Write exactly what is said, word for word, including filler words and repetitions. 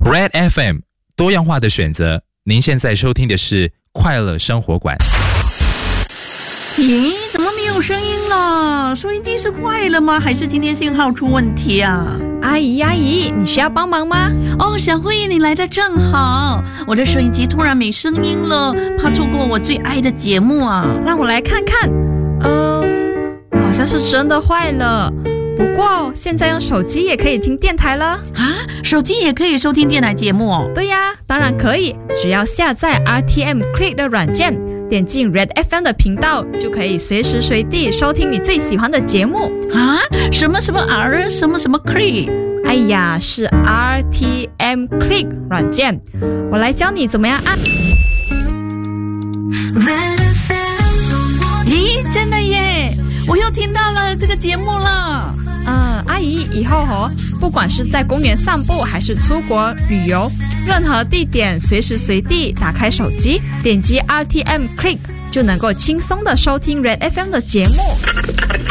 Red F M 多样化的选择，您现在收听的是快乐生活馆。 咦，怎么没有声音了？收音机是坏了吗？还是今天信号出问题啊？ 阿姨阿姨，你需要帮忙吗？ 哦，小慧，你来得正好，我的收音机突然没声音了，怕错过我最爱的节目啊。 让我来看看。嗯，好像是真的坏了。不过现在用手机也可以听电台了啊！手机也可以收听电台节目哦？ 对呀，当然可以，只要下载 R T M Click 的软件，点进 Red F M 的频道，就可以随时随地收听你最喜欢的节目啊！什么什么 R 什么什么 Click？ 哎呀，是 R T M Click 软件，我来教你怎么样按。 咦，真的耶！我又听到了这个节目了。 嗯，阿姨，以后哦，不管是在公园散步还是出国旅游，任何地点随时随地打开手机，点击 R T M Click 就能够轻松的收听 Red F M 的节目。